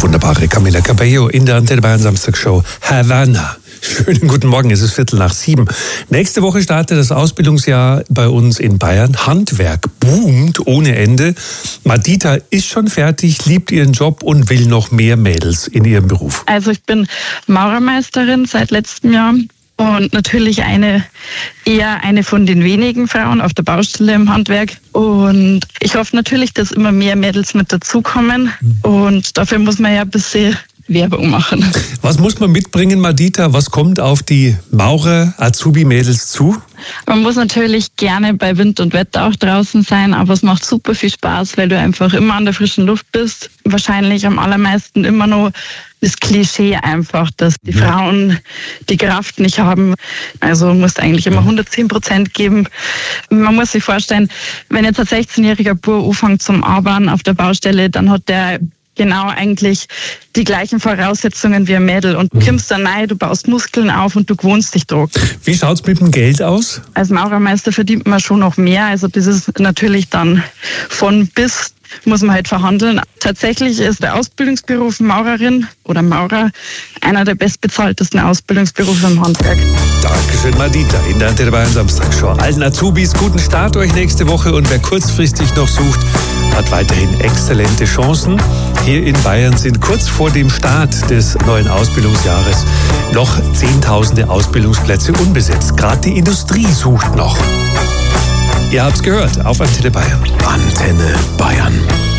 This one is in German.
wunderbare Camila Cabello in der Antenne Bayern Samstagshow Havana. Schönen guten Morgen, es ist 6:15. Nächste Woche startet das Ausbildungsjahr bei uns in Bayern. Handwerk boomt ohne Ende. Madita ist schon fertig, liebt ihren Job und will noch mehr Mädels in ihrem Beruf. Also ich bin Maurermeisterin seit letztem Jahr und natürlich eher eine von den wenigen Frauen auf der Baustelle im Handwerk. Und ich hoffe natürlich, dass immer mehr Mädels mit dazukommen. Und dafür muss man ja ein bisschen Werbung machen. Was muss man mitbringen, Madita? Was kommt auf die Maurer-Azubi-Mädels zu? Man muss natürlich gerne bei Wind und Wetter auch draußen sein, aber es macht super viel Spaß, weil du einfach immer an der frischen Luft bist. Wahrscheinlich am allermeisten immer noch das Klischee einfach, dass die Frauen die Kraft nicht haben. Also musst eigentlich immer 110% geben. Man muss sich vorstellen, wenn jetzt ein 16-jähriger Bub anfängt zum Arbeiten auf der Baustelle, dann hat der genau eigentlich die gleichen Voraussetzungen wie ein Mädel. Und du kommst dann rein, du baust Muskeln auf und du gewöhnst dich drauf. Wie schaut's mit dem Geld aus? Als Maurermeister verdient man schon noch mehr. Also das ist natürlich dann von bis muss man halt verhandeln. Tatsächlich ist der Ausbildungsberuf Maurerin oder Maurer einer der bestbezahltesten Ausbildungsberufe im Handwerk. Dankeschön, Madita, in der Antenne Bayern Samstagshow. Allen Azubis, guten Start euch nächste Woche und wer kurzfristig noch sucht, hat weiterhin exzellente Chancen. Hier in Bayern sind kurz vor dem Start des neuen Ausbildungsjahres noch Zehntausende Ausbildungsplätze unbesetzt. Gerade die Industrie sucht noch. Ihr habt's gehört auf Antenne Bayern. Antenne Bayern.